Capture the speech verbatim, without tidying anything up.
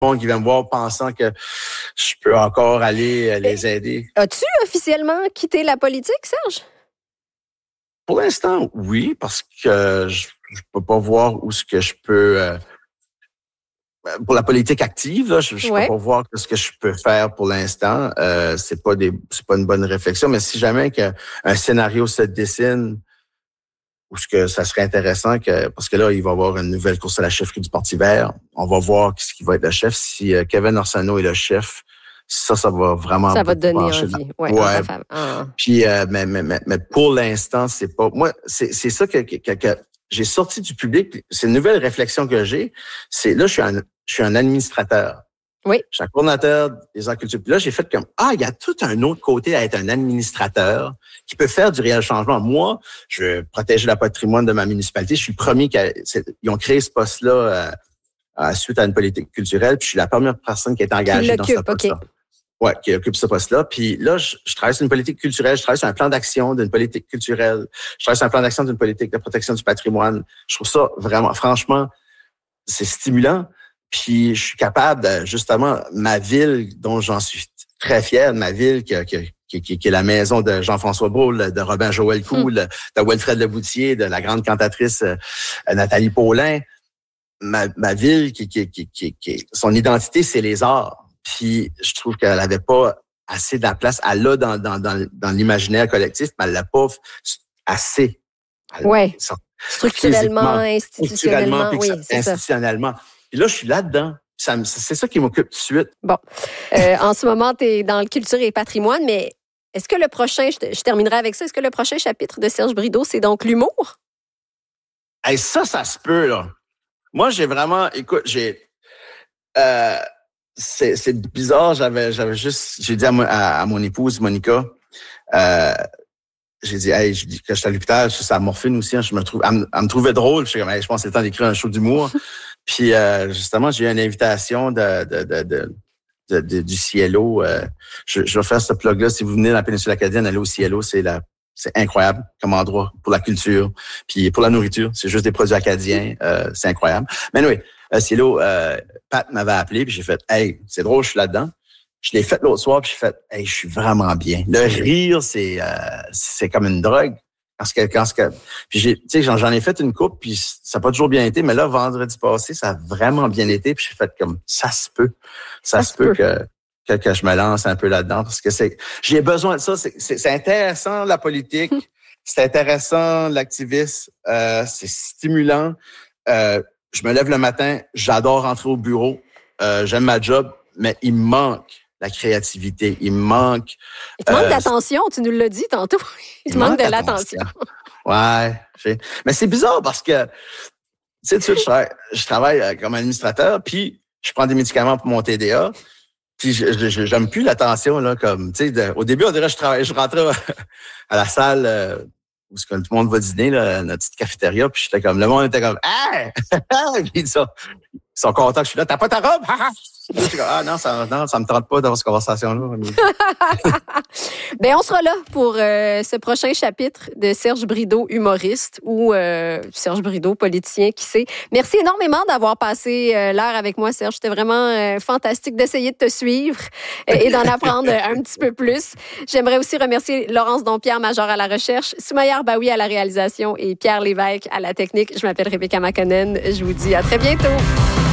monde qui vient me voir pensant que je peux encore aller les aider. As-tu officiellement quitté la politique, Serge? Pour l'instant, oui, parce que je ne peux pas voir où ce que je peux... Euh, pour la politique active, là, je ne ouais. peux pas voir ce que je peux faire pour l'instant. Euh, c'est pas des, c'est pas une bonne réflexion, mais si jamais qu'un scénario se dessine, ou ce que ça serait intéressant, que parce que là, il va y avoir une nouvelle course à la chefferie du Parti vert. On va voir ce qui va être le chef. Si euh, Kevin Arsenault est le chef, ça, ça va vraiment... Ça va te donner envie. La... Ouais. ouais. Ah. Puis, euh, mais, mais, mais, mais pour l'instant, c'est pas... Moi, c'est, c'est ça que, que, que j'ai sorti du public. C'est une nouvelle réflexion que j'ai. C'est là, je suis un, je suis un administrateur. Oui. Je suis un coordonnateur des arts culturels. Puis là, j'ai fait comme, ah, il y a tout un autre côté à être un administrateur qui peut faire du réel changement. Moi, je veux protéger le patrimoine de ma municipalité. Je suis le premier qui a, ils ont créé ce poste-là euh, euh, suite à une politique culturelle. Puis je suis la première personne qui est engagée dans ce poste-là. Okay. Ouais, qui occupe ce poste-là. Puis là, je, je travaille sur une politique culturelle, je travaille sur un plan d'action d'une politique culturelle, je travaille sur un plan d'action d'une politique de protection du patrimoine. Je trouve ça vraiment, franchement, c'est stimulant. Puis je suis capable de, justement, ma ville, dont j'en suis très fier, ma ville qui, qui, qui, qui est la maison de Jean-François Brault, de Robin Joël Cool, mmh. de Wilfred Leboutier, de la grande cantatrice euh, Nathalie Paulin. Ma, ma ville, qui, qui, qui, qui, qui, son identité, c'est les arts. Puis je trouve qu'elle avait pas assez de la place. Elle l'a dans, dans, dans, dans l'imaginaire collectif, mais elle l'a pas assez. Oui. Structurellement, institutionnellement. Puis oui, ça, c'est institutionnellement. Ça. Puis là, je suis là-dedans. Ça, c'est ça qui m'occupe tout de suite. Bon. Euh, en ce moment, tu es dans le culture et patrimoine, mais est-ce que le prochain, je, je terminerai avec ça, est-ce que le prochain chapitre de Serge Brideau, c'est donc l'humour? Hey, ça, ça se peut, là. Moi, j'ai vraiment, écoute, j'ai... Euh, C'est, c'est bizarre, j'avais, j'avais juste, j'ai dit à, mo, à, à mon épouse, Monica, euh, j'ai dit, hey, je dis que j'étais à l'hôpital, je suis sur la morphine aussi, hein, je me trouve, elle, me, elle me trouvait drôle, je suis comme, hey, je pense que c'est le temps d'écrire un show d'humour. Puis, euh, justement, j'ai eu une invitation de, de, de, de, de, de du Cielo. Euh, je, je vais faire ce plug-là. Si vous venez dans la péninsule acadienne, allez au Cielo, c'est la, c'est incroyable comme endroit pour la culture, puis pour la nourriture. C'est juste des produits acadiens, euh, c'est incroyable. Mais oui. Euh, Cielo, euh, Pat m'avait appelé, puis j'ai fait « Hey, c'est drôle, je suis là-dedans. » Je l'ai fait l'autre soir, puis j'ai fait « Hey, je suis vraiment bien. » Le rire, c'est euh, c'est comme une drogue. Parce que, quand que, puis j'ai, tu sais, j'en, j'en ai fait une coupe, puis ça n'a pas toujours bien été, mais là, vendredi passé, ça a vraiment bien été, puis j'ai fait comme « Ça se peut. Ça, ça se peut, peut. Que, que, que je me lance un peu là-dedans, parce que c'est, j'ai besoin de ça. C'est, c'est, c'est intéressant, la politique. C'est intéressant, l'activisme. Euh, c'est stimulant. Euh, Je me lève le matin, j'adore rentrer au bureau, euh, j'aime ma job, mais il me manque la créativité, il me manque... Il te manque euh, d'attention, tu nous l'as dit tantôt. Il te manque, manque de l'attention. Ouais, j'ai... mais c'est bizarre parce que, tu sais, tu sais, je travaille, je travaille comme administrateur, puis je prends des médicaments pour mon T D A, puis je, je, j'aime plus l'attention, là, comme, tu sais, de, au début, on dirait que je travaille, je rentrais à la salle... Euh, où tout le monde va dîner, là, notre petite cafétéria, puis j'étais comme, le monde était comme, ah! Puis ils sont, ils sont contents que je suis là, t'as pas ta robe? Je suis comme, ah non, ça, non, ça me tente pas d'avoir cette conversation-là. Ben, on sera là pour euh, ce prochain chapitre de Serge Brideau, humoriste, ou euh, Serge Brideau, politicien, qui sait. Merci énormément d'avoir passé euh, l'heure avec moi, Serge. C'était vraiment euh, fantastique d'essayer de te suivre euh, et d'en apprendre un petit peu plus. J'aimerais aussi remercier Laurence Dompierre, major à la recherche, Soumaïa Arbaoui à la réalisation et Pierre Lévesque à la technique. Je m'appelle Rebecca Makonnen. Je vous dis à très bientôt.